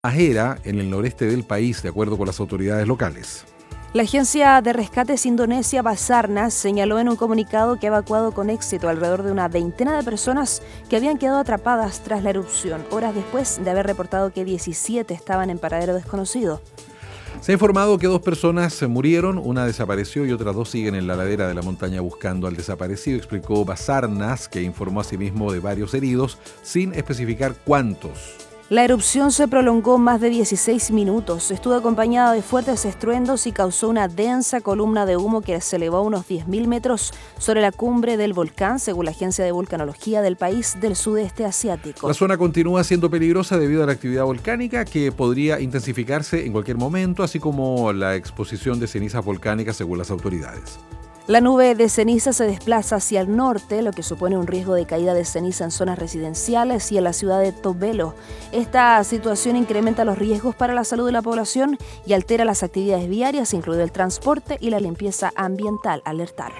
Halmahera, en el noreste del país, de acuerdo con las autoridades locales. La agencia de rescates indonesia Basarnas señaló en un comunicado que ha evacuado con éxito alrededor de una veintena de personas que habían quedado atrapadas tras la erupción, horas después de haber reportado que 17 estaban en paradero desconocido. Se ha informado que 2 personas murieron, una desapareció y otras 2 siguen en la ladera de la montaña buscando al desaparecido, explicó Basarnas, que informó asimismo de varios heridos, sin especificar cuántos. La erupción se prolongó más de 16 minutos, estuvo acompañada de fuertes estruendos y causó una densa columna de humo que se elevó a unos 10.000 metros sobre la cumbre del volcán, según la Agencia de Vulcanología del país del sudeste asiático. La zona continúa siendo peligrosa debido a la actividad volcánica que podría intensificarse en cualquier momento, así como la exposición de cenizas volcánicas según las autoridades. La nube de ceniza se desplaza hacia el norte, lo que supone un riesgo de caída de ceniza en zonas residenciales y en la ciudad de Tobelo. Esta situación incrementa los riesgos para la salud de la población y altera las actividades viarias, incluido el transporte y la limpieza ambiental, alertaron.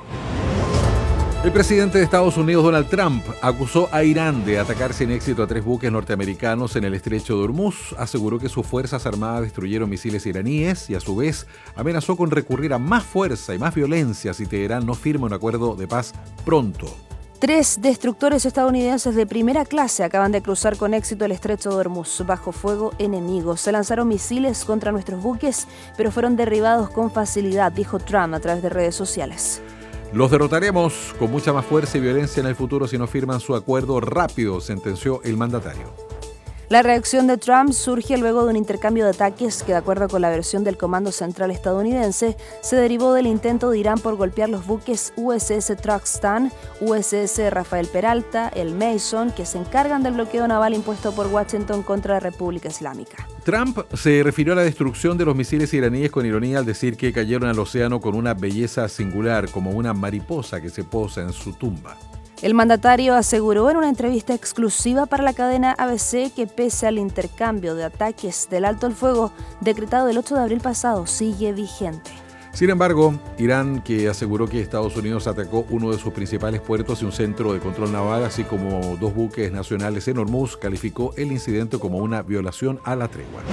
El presidente de Estados Unidos, Donald Trump, acusó a Irán de atacar sin éxito a 3 buques norteamericanos en el estrecho de Hormuz. Aseguró que sus fuerzas armadas destruyeron misiles iraníes y, a su vez, amenazó con recurrir a más fuerza y más violencia si Teherán no firma un acuerdo de paz pronto. 3 destructores estadounidenses de primera clase acaban de cruzar con éxito el estrecho de Hormuz bajo fuego enemigo. Se lanzaron misiles contra nuestros buques, pero fueron derribados con facilidad, dijo Trump a través de redes sociales. Los derrotaremos con mucha más fuerza y violencia en el futuro si no firman su acuerdo rápido, sentenció el mandatario. La reacción de Trump surge luego de un intercambio de ataques que, de acuerdo con la versión del Comando Central estadounidense, se derivó del intento de Irán por golpear los buques USS Turkestan, USS Rafael Peralta, el Mason, que se encargan del bloqueo naval impuesto por Washington contra la República Islámica. Trump se refirió a la destrucción de los misiles iraníes con ironía al decir que cayeron al océano con una belleza singular, como una mariposa que se posa en su tumba. El mandatario aseguró en una entrevista exclusiva para la cadena ABC que pese al intercambio de ataques del alto el fuego decretado el 8 de abril pasado, sigue vigente. Sin embargo, Irán, que aseguró que Estados Unidos atacó uno de sus principales puertos y un centro de control naval, así como 2 buques nacionales en Hormuz, calificó el incidente como una violación a la tregua.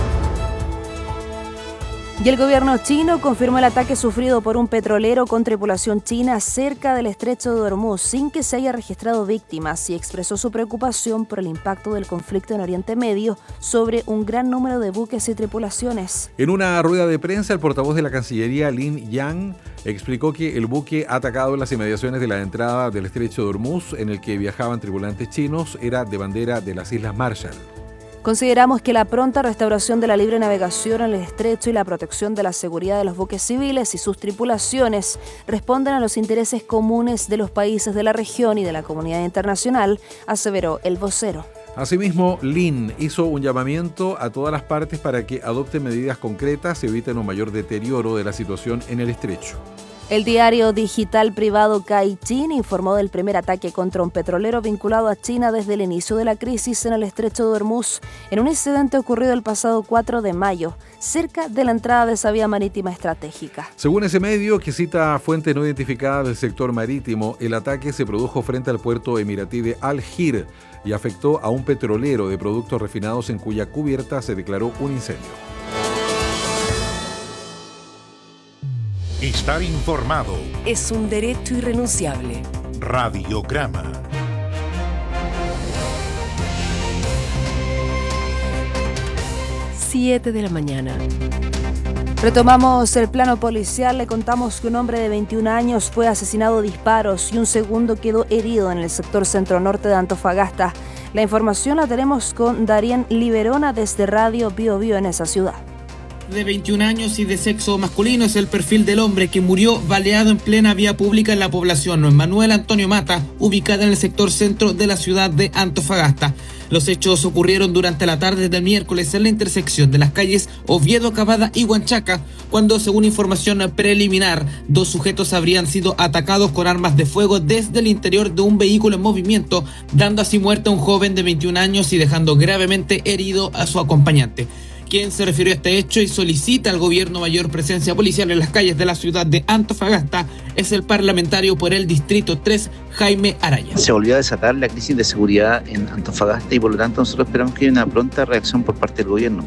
Y el gobierno chino confirmó el ataque sufrido por un petrolero con tripulación china cerca del estrecho de Hormuz sin que se haya registrado víctimas y expresó su preocupación por el impacto del conflicto en Oriente Medio sobre un gran número de buques y tripulaciones. En una rueda de prensa, el portavoz de la Cancillería, Lin Yang, explicó que el buque atacado en las inmediaciones de la entrada del estrecho de Hormuz, en el que viajaban tripulantes chinos, era de bandera de las Islas Marshall. Consideramos que la pronta restauración de la libre navegación en el estrecho y la protección de la seguridad de los buques civiles y sus tripulaciones responden a los intereses comunes de los países de la región y de la comunidad internacional, aseveró el vocero. Asimismo, Lin hizo un llamamiento a todas las partes para que adopten medidas concretas y eviten un mayor deterioro de la situación en el estrecho. El diario digital privado Caixin informó del primer ataque contra un petrolero vinculado a China desde el inicio de la crisis en el estrecho de Hormuz, en un incidente ocurrido el pasado 4 de mayo, cerca de la entrada de esa vía marítima estratégica. Según ese medio, que cita fuentes no identificadas del sector marítimo, el ataque se produjo frente al puerto emiratí de Al-Hir y afectó a un petrolero de productos refinados en cuya cubierta se declaró un incendio. Estar informado es un derecho irrenunciable. Radiograma. Siete de la mañana. Retomamos el plano policial. Le contamos que un hombre de 21 años fue asesinado a disparos y un segundo quedó herido en el sector centro-norte de Antofagasta. La información la tenemos con Darien Liberona desde Radio Bio Bio en esa ciudad. De 21 años y de sexo masculino es el perfil del hombre que murió baleado en plena vía pública en la población Manuel Antonio Mata, ubicada en el sector centro de la ciudad de Antofagasta. Los hechos ocurrieron durante la tarde del miércoles en la intersección de las calles Oviedo Cavada y Huanchaca, cuando, según información preliminar, 2 sujetos habrían sido atacados con armas de fuego desde el interior de un vehículo en movimiento, dando así muerte a un joven de 21 años y dejando gravemente herido a su acompañante. Quien se refirió a este hecho y solicita al gobierno mayor presencia policial en las calles de la ciudad de Antofagasta es el parlamentario por el Distrito 3, Jaime Araya. Se volvió a desatar la crisis de seguridad en Antofagasta y por lo tanto nosotros esperamos que haya una pronta reacción por parte del gobierno.